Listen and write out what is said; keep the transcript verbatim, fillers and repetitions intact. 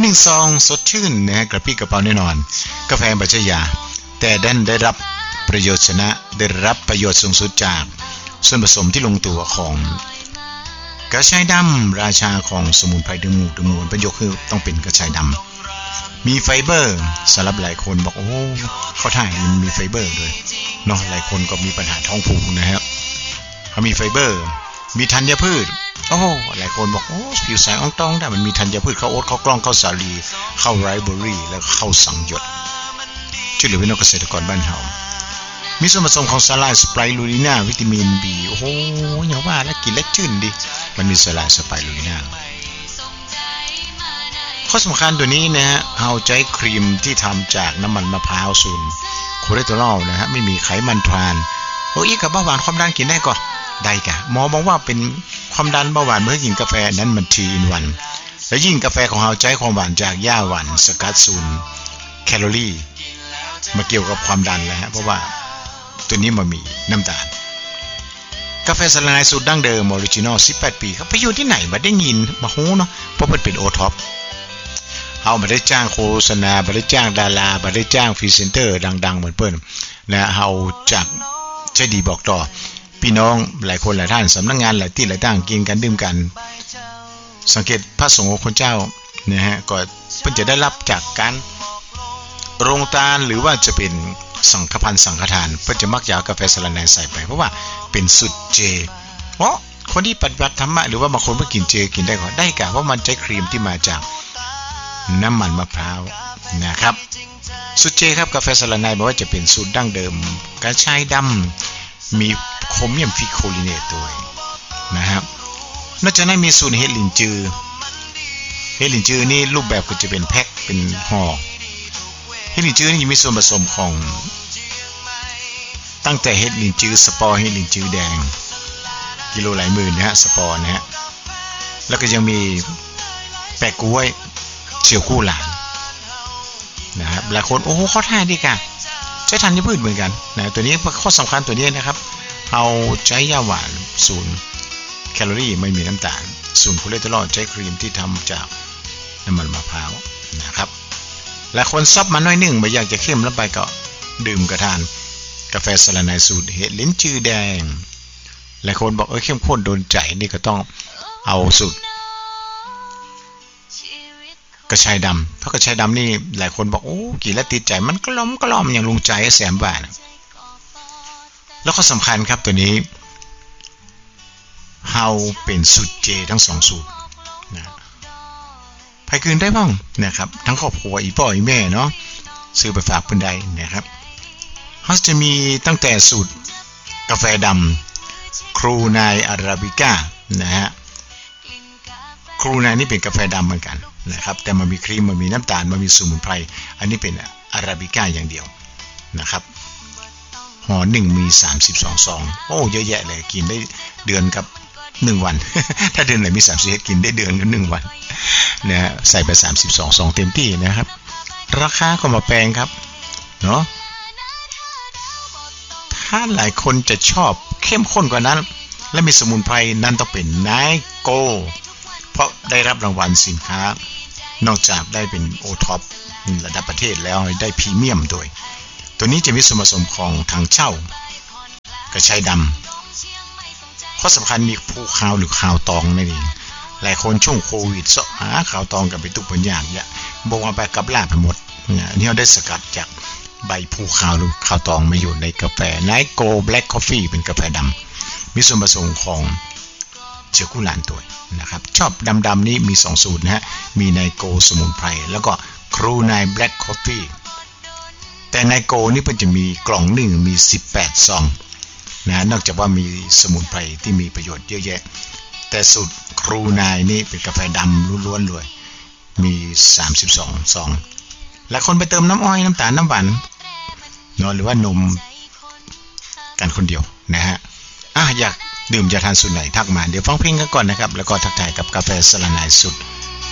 หนึ่งซองสดชื่นนะฮะกระปี้กระเป๋าแน่นอนกาแฟบัจยาแต่ดันได้รับประโยชน์ชนะได้รับประโยชน์สูงสุดจากส่วนผสมที่ลงตัวของกระชายดำราชาของสมุนไพรดึงหมู่ดึงมวลประโยคคือต้องเป็นกระชายดำมีไฟเบอร์สำหรับหลายคนบอกโอ้เขาถ่ายมันมีไฟเบอร์ด้วยเนาะหลายคนก็มีปัญหาท้องผูกนะครับเขามีไฟเบอร์มีธัญพืชโอ้หลายคนบอกโอ้ผิวใสอ่องตองได้มันมีธัญพืชข้าวโอ๊ตข้าวกล้องข้าวสาลีข้าวไรซ์เบอร์รี่แล้วข้าวสังหยดช่วยเหลือพี่น้องเกษตรกรบ้านเฮามีส่วนผสมของสาลายสไปรูลิน่าวิตามิน B โอ้โหอย่าว่าแล้วกินแล้วชื่นดิมันมีสาลายสไปรูลิน่าข้อสำคัญตัวนี้นะฮะเอาใจครีมที่ทำจากน้ำมันมะพร้าวสูตรคอเลสเตอรอลนะฮะไม่มีไขมันทรานโอ้ยกับเบาหวานความดันกินได้ก่อนได้กะหมอบอกว่าเป็นความดันเบาหวานเมื่อกินกาแฟนั้นมันทีอินวันและยิ่งกาแฟของเราใจความหวานจากหญ้าหวานสกัดศูนย์แคลอรี่มาเกี่ยวกับความดันแล้วฮะเพราะว่าตัวนี้มันมีน้ำตาลกาแฟสาลายสูตรดั้งเดิมออริจินอลสิบแปดปีครับไปอยู่ที่ไหนมาได้ยินมาฮู้เนาะเพราะมันเป็นโอท็อปเอามาได้จ้างโฆษณามาได้จ้างดารามาได้จ้างพรีเซนเตอร์ดังๆเหมือนเปิ้นนะเอาจากใจดีบอกต่อพี่น้องหลายคนหลายท่านสำนักงานหลายที่หลายต่างกินกันดื่มกันสังเกตพระสงฆ์คนเจ้านะฮะก็เพิ่นจะได้รับจากการโรงทานหรือว่าจะเป็นสังฆพันธ์สังฆทานเพิ่นจะมักจะเอากาแฟสาลายใส่ไปเพราะว่าเป็นสุดเจเพราะคนที่ปฏิบัติธรรมะหรือว่าบางคนเพิ่งกินเจกินได้ก็ได้กะเพราะมันใช้ครีมที่มาจากน้ำมันมะพร้าวนะครับสุดเจครับกาแฟสาลายบอกว่าจะเป็นสูตรดั้งเดิมกระชายดำมีโครเมียมฟิโคลิเนตด้วยนะครับนอกจากนั้นมีสูตรเฮดลินจือเฮดลินจือนี่รูปแบบก็จะเป็นแพ็คเป็นห่อเฮดลินจือนี่มีส่วนผสมของตั้งแต่เฮดลินจือสปอร์เฮดลินจือแดงกิโลหลายหมื่นนะฮะสปอร์นะฮะแล้วก็ยังมีแปะกล้วยเฉียวกู้หลานนะครับหลายคนโอ้โหเขาท่าดีกันใช้ธัญพืชเหมือนกันนะตัวนี้ข้อสำคัญตัวนี้นะครับเอาใจยาหวานศูนย์แคลอรี่ไม่มีน้ำตาลศูนย์คอเลสเตอรอลใจครีมที่ทำจากน้ำมันมะพร้าวนะครับและคนซับมาหน่อยหนึ่งไม่อยากจะเข้มแล้วไปก็ดื่มกระทานกาแฟสาลายสูตรเห็ดลิ้นจือแดงหลายคนบอกเออเข้มข้นโดนใจนี่ก็ต้องเอาสูตรกระชายดำเพราะกระชายดำนี่หลายคนบอกโอ้กินแล้วติดใจมันกล่อมกล่อมอย่างลุงใจแสมบาทแล้วก็สำคัญครับตัวนี้เฮาเป็นสูตรเจทั้งสองสูตรนะไปคืนได้บ้างนะครับทั้งครอบครัวอีพ่ออีแม่เนาะซื้อไปฝากเพิ่นได้นะครับเฮาจะมีตั้งแต่สูตรกาแฟดำครูนายอาราบิก้านะฮะครูนายนี่เป็นกาแฟดำเหมือนกันนะครับแต่มันมีครีมมันมีน้ำตาลมันมีสมุนไพรอันนี้เป็นอาราบิก้าอย่างเดียวนะครับห่อหนึ่งมีสามสิบสองซองโอ้เยอะแยะเลยกินได้เดือนกับหนึ่งวันถ้าเดือนไหนมีสามสิบเอ็ดกินได้เดือนกับหนึ่งวันนะฮะใส่ไปสามสิบสองซองเต็มที่นะครับราคาก็มาแพงครับเนาะถ้าหลายคนจะชอบเข้มข้นกว่านั้นและมีสมุนไพรนั้นต้องเป็นไนโกเพราะได้รับรางวัลสินค้านอกจากได้เป็นโอท็อประดับประเทศแล้วได้พรีเมียมด้วยตัวนี้จะมีส่วนผสมของถังเช่ากระชายดำข้อสำคัญมีภูขาวหรือขาวตองนั่นเองหลายคนช่วงโควิดเสาะหาขาวตองกับไปตุกปัญญาเนี่ยบอกว่าไปกับลาไปหมดเนี่ยนี่เราได้สกัดจากใบภูขาวหรือขาวตองมาอยู่ในกาแฟไนโกแบล็คคอฟฟี่เป็นกาแฟดำมีส่วนผสมของเชื้อกุหลาบตัวนะครับชอบดำๆนี้มีสองสูตรนะฮะมีไนโกสมุนไพรแล้วก็ครูนายแบล็คคอฟฟี่แต่ไนโกนี่เพิ่นจะมีกล่องหนึ่งมีสิบแปดซองนะนอกจากว่ามีสมุนไพรที่มีประโยชน์เยอะแยะแต่สูตรครูนายนี่เป็นกาแฟดำล้วนๆเลยมีสามสิบสองซองและคนไปเติมน้ำอ้อยน้ำตาลน้ำหวานเนาะหรือว่านมกันคนเดียวนะฮะอ่ะอยากดื่มจะทานสูตรไหนทักมาเดี๋ยวฟังเพลงกันก่อนนะครับแล้วก็ทักทายกับกาแฟสาลายสูตร